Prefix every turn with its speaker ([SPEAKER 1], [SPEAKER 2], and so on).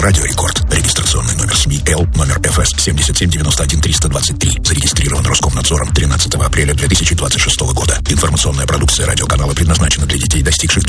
[SPEAKER 1] Радио Рекорд. Регистрационный номер СМИ Л, номер ФС 7791-323. Зарегистрирован Роскомнадзором 13 апреля 2026 года. Информационная продукция радиоканала предназначена для детей, достигших